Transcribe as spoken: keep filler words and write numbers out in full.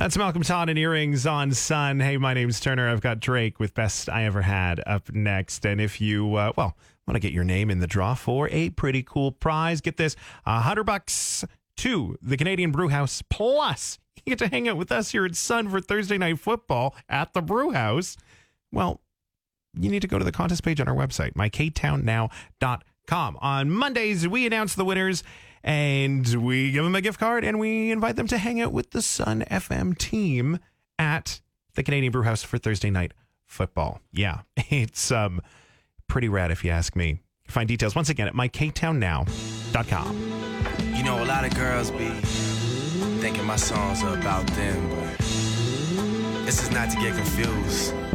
That's Malcolm Todd and Earrings on Sun. Hey, my name's Turner. I've got Drake with Best I Ever Had up next. And if you, uh, well, want to get your name in the draw for a pretty cool prize, get this, a hundred bucks to the Canadian Brew House. Plus, you get to hang out with us here at Sun for Thursday Night Football at the Brew House. Well, you need to go to the contest page on our website, my k town now dot com. On Mondays, we announce the winners, and we give them a gift card, and we invite them to hang out with the Sun F M team at the Canadian Brew House for Thursday Night Football. Yeah, it's um pretty rad if you ask me. Find details once again at my k town now dot com. You know, a lot of girls be thinking my songs are about them, but this is not to get confused.